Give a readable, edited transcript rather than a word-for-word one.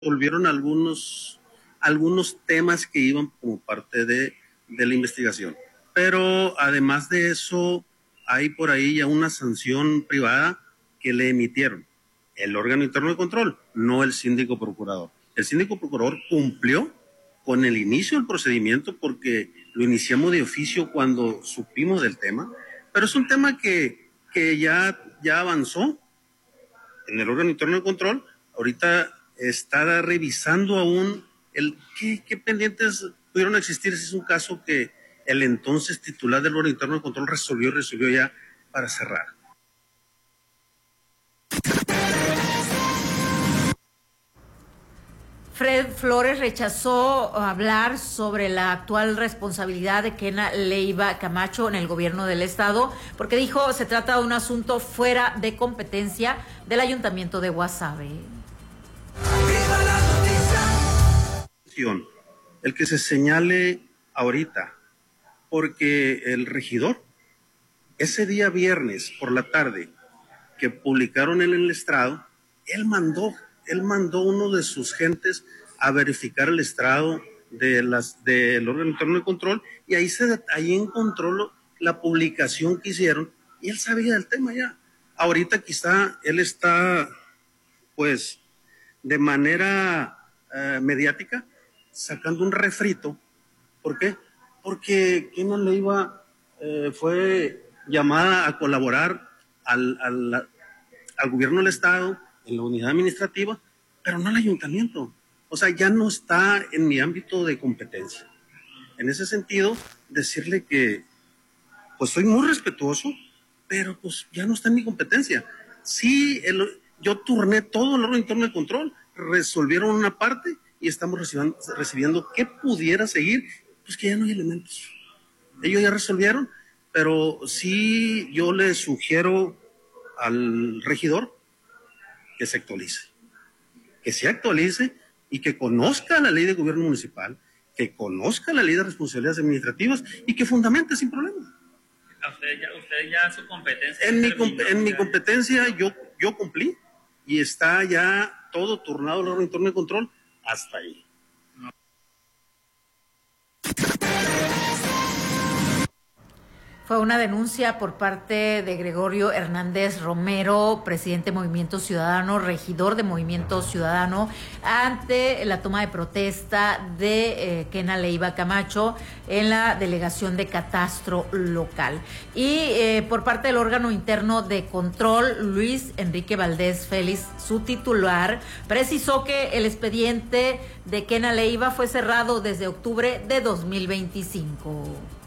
resolvieron algunos temas que iban como parte de la investigación. Pero además de eso, hay por ahí ya una sanción privada que le emitieron el órgano interno de control, no el síndico procurador. El síndico procurador cumplió con el inicio del procedimiento porque lo iniciamos de oficio cuando supimos del tema, pero es un tema que ya avanzó en el órgano interno de control. Ahorita está revisando aún qué pendientes pudieron existir. Si es un caso que el entonces titular del órgano interno de control resolvió ya para cerrar. Fred Flores rechazó hablar sobre la actual responsabilidad de Kena Leiva Camacho en el gobierno del estado, porque dijo se trata de un asunto fuera de competencia del ayuntamiento de Guasave. El que se señale ahorita, porque el regidor, ese día viernes por la tarde que publicaron en el estrado, él mandó uno de sus gentes a verificar el estrado del órgano interno de control, y ahí encontró la publicación que hicieron, y él sabía del tema ya. Ahorita quizá él está, pues, de manera mediática, sacando un refrito. ¿Por qué? Porque Kena Leiva fue llamada a colaborar al gobierno del estado en la unidad administrativa, pero no al ayuntamiento. O sea, ya no está en mi ámbito de competencia. En ese sentido, decirle que pues soy muy respetuoso, pero pues ya no está en mi competencia. Sí, yo turné todo el órgano interno de control, resolvieron una parte y estamos recibiendo qué pudiera seguir, pues que ya no hay elementos. Ellos ya resolvieron, pero sí yo le sugiero al regidor que se actualice y que conozca la ley de gobierno municipal, que conozca la ley de responsabilidades administrativas y que fundamente sin problema. Usted ya su competencia. En mi competencia yo cumplí y está ya todo turnado al órgano interno de control hasta ahí. Fue una denuncia por parte de Gregorio Hernández Romero, presidente de Movimiento Ciudadano, regidor de Movimiento Ciudadano, ante la toma de protesta de Kena Leiva Camacho en la delegación de catastro local. Y por parte del órgano interno de control, Luis Enrique Valdés Félix, su titular, precisó que el expediente de Kena Leiva fue cerrado desde octubre de 2025.